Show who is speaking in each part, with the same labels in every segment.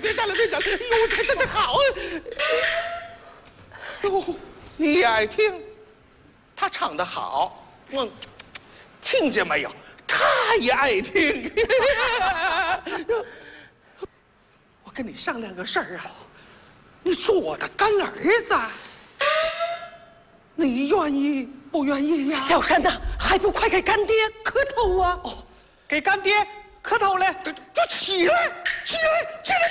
Speaker 1: 别站了，别站了！哎呦，这好啊！哟，你也爱听？他唱得好，听见没有？他也爱听。我跟你商量个事儿啊，你做我的干儿子，你愿意不愿意呀？
Speaker 2: 小山呐，还不快给干爹磕头啊！
Speaker 3: 哦，给干爹磕头嘞！
Speaker 1: 就起来，起来！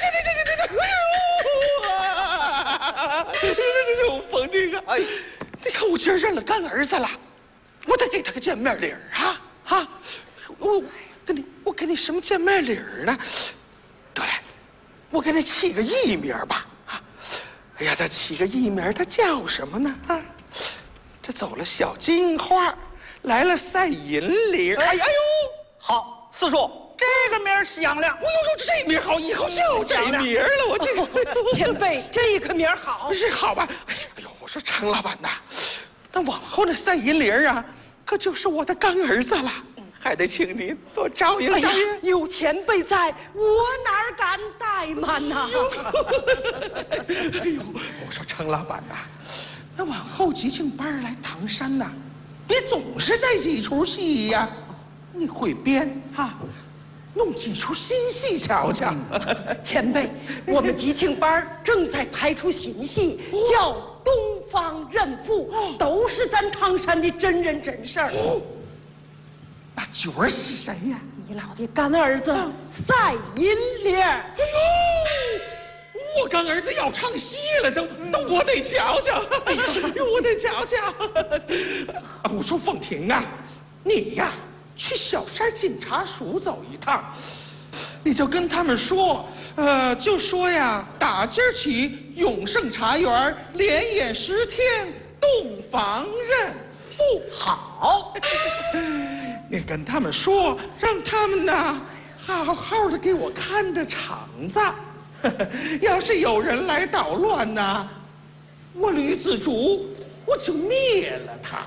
Speaker 1: 哎呦，冯丁啊！哎，你看我今儿认了干儿子了，我得给他个见面礼儿啊！我给你什么见面礼儿呢？得嘞，我给他起个艺名吧！啊，哎呀，他起个艺名，他叫什么呢？啊，这走了小金花，来了赛银铃。哎呦，
Speaker 3: 好，四叔。这个名儿响亮，
Speaker 1: 哎呦，这名好，以后就这名了。我这
Speaker 2: 前辈，这个名儿好，
Speaker 1: 是好吧？哎呦，我说程老板呐，那往后那赛银铃啊，可就是我的干儿子了，还得请您多照应照应。
Speaker 2: 有前辈在，我哪敢怠慢呐？
Speaker 1: 哎呦，我说程老板呐，那往后集庆班来唐山呐，别总是那几出戏呀，你会编啊？弄几出新戏瞧瞧。
Speaker 2: 前辈，我们集庆班正在排出新戏，叫《东方任妇》，都是咱唐山的真人真事儿。
Speaker 1: 那角儿是谁呀？
Speaker 2: 你老的干儿子赛银铃。哎
Speaker 1: 呦，我干儿子要唱戏了，都我得瞧瞧，我得瞧瞧。我说凤婷啊，你呀。去小山警察署走一趟，你就跟他们说，就说呀，打今儿起永盛茶园连演10天洞房任妇。好，你跟他们说，让他们呢好好的给我看着场子，要是有人来捣乱呢，我吕子竹我就灭了他。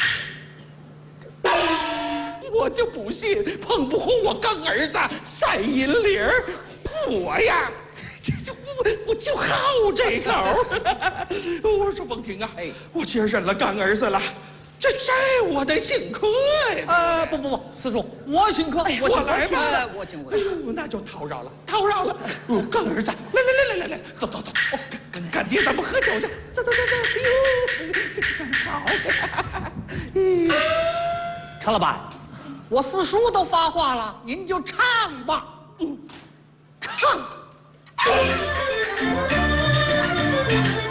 Speaker 1: 我就不信碰不红我干儿子赛银铃儿，我呀，我就好这口。我说凤婷啊，我今儿认了干儿子了，这我得请客呀。
Speaker 3: 不，四叔，我请客，
Speaker 1: 我来吧，
Speaker 3: 我请。
Speaker 1: 哎呦，那就叨扰了。干儿子，来，走，跟干爹咱们喝酒去，走。哎呦，这个好。
Speaker 3: 程老板。我四叔都发话了，您就唱吧。唱。